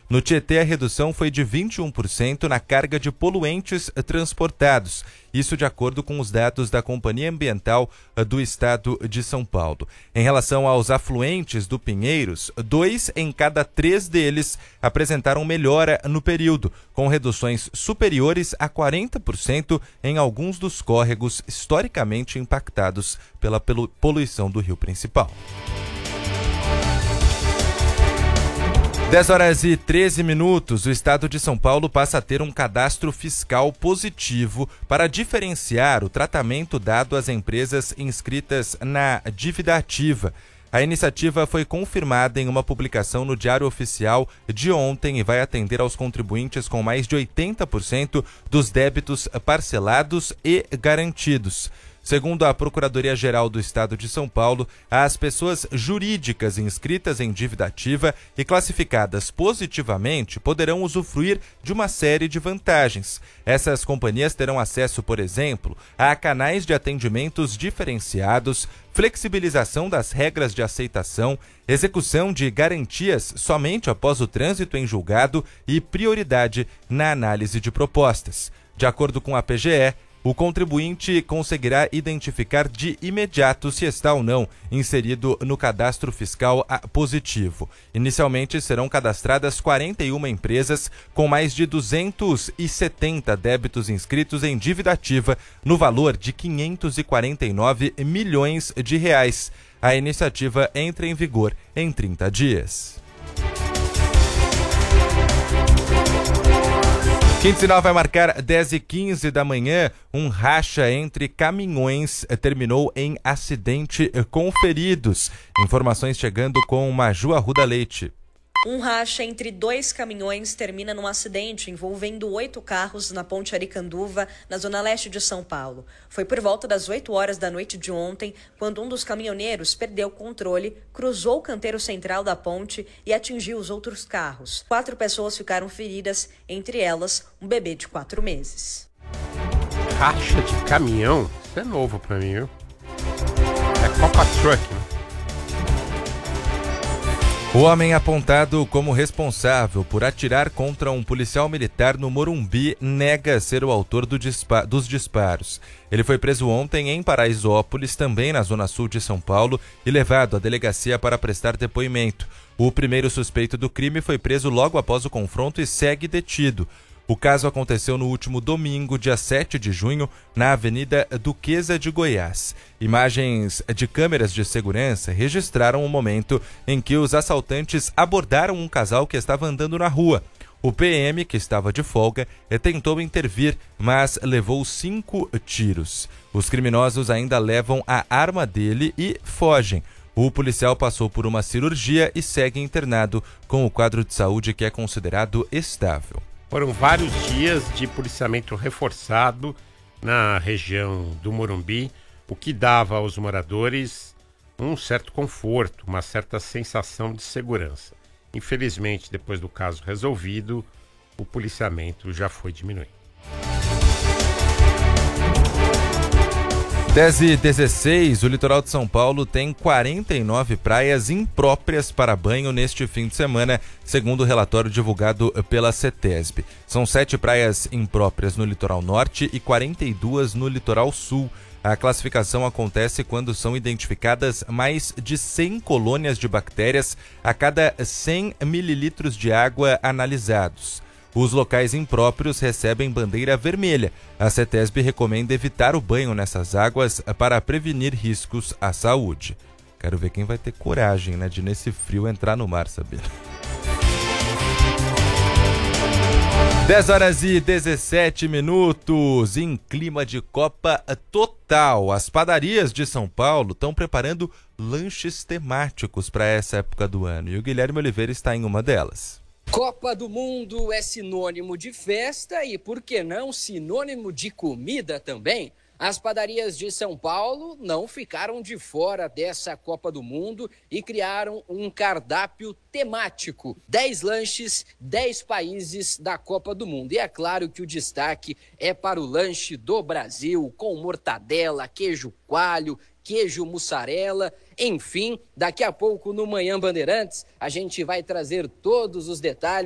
No Tietê, a redução foi de 21% na carga de poluentes transportados. Isso de acordo com os dados da Companhia Ambiental do Estado de São Paulo. Em relação aos afluentes do Pinheiros, 2 em cada 3 deles apresentaram melhora no período, com reduções superiores a 40% em alguns dos córregos historicamente impactados pela poluição do rio principal. 10h13, o estado de São Paulo passa a ter um cadastro fiscal positivo para diferenciar o tratamento dado às empresas inscritas na dívida ativa. A iniciativa foi confirmada em uma publicação no Diário Oficial de ontem e vai atender aos contribuintes com mais de 80% dos débitos parcelados e garantidos. Segundo a Procuradoria-Geral do Estado de São Paulo, as pessoas jurídicas inscritas em dívida ativa e classificadas positivamente poderão usufruir de uma série de vantagens. Essas companhias terão acesso, por exemplo, a canais de atendimentos diferenciados, flexibilização das regras de aceitação, execução de garantias somente após o trânsito em julgado e prioridade na análise de propostas. De acordo com a PGE, o contribuinte conseguirá identificar de imediato se está ou não inserido no cadastro fiscal positivo. Inicialmente serão cadastradas 41 empresas com mais de 270 débitos inscritos em dívida ativa no valor de 549 milhões de reais. A iniciativa entra em vigor em 30 dias. Quinto sinal vai marcar 10h15 da manhã. Um racha entre caminhões terminou em acidente com feridos. Informações chegando com Maju Arruda Leite. Um racha entre 2 caminhões termina num acidente envolvendo 8 carros na Ponte Aricanduva, na zona leste de São Paulo. Foi por volta das 8 horas da noite de ontem, quando um dos caminhoneiros perdeu o controle, cruzou o canteiro central da ponte e atingiu os outros carros. 4 pessoas ficaram feridas, entre elas um bebê de 4 meses. Racha de caminhão? Isso é novo pra mim, viu? É Copa Truck, né? O homem apontado como responsável por atirar contra um policial militar no Morumbi nega ser o autor dos disparos. Ele foi preso ontem em Paraisópolis, também na zona sul de São Paulo, e levado à delegacia para prestar depoimento. O primeiro suspeito do crime foi preso logo após o confronto e segue detido. O caso aconteceu no último domingo, dia 7 de junho, na Avenida Duquesa de Goiás. Imagens de câmeras de segurança registraram o momento em que os assaltantes abordaram um casal que estava andando na rua. O PM, que estava de folga, tentou intervir, mas levou 5 tiros. Os criminosos ainda levam a arma dele e fogem. O policial passou por uma cirurgia e segue internado com o quadro de saúde que é considerado estável. Foram vários dias de policiamento reforçado na região do Morumbi, o que dava aos moradores um certo conforto, uma certa sensação de segurança. Infelizmente, depois do caso resolvido, o policiamento já foi diminuindo. 10h16, o litoral de São Paulo tem 49 praias impróprias para banho neste fim de semana, segundo o relatório divulgado pela CETESB. São 7 praias impróprias no litoral norte e 42 no litoral sul. A classificação acontece quando são identificadas mais de 100 colônias de bactérias a cada 100 mililitros de água analisados. Os locais impróprios recebem bandeira vermelha. A CETESB recomenda evitar o banho nessas águas para prevenir riscos à saúde. Quero ver quem vai ter coragem, de nesse frio entrar no mar, Sabina. 10h17, em clima de Copa total. As padarias de São Paulo estão preparando lanches temáticos para essa época do ano. E o Guilherme Oliveira está em uma delas. Copa do Mundo é sinônimo de festa e, por que não, sinônimo de comida também? As padarias de São Paulo não ficaram de fora dessa Copa do Mundo e criaram um cardápio temático. 10 lanches, 10 países da Copa do Mundo. E é claro que o destaque é para o lanche do Brasil, com mortadela, queijo coalho, queijo mussarela, enfim. Daqui a pouco no Manhã Bandeirantes a gente vai trazer todos os detalhes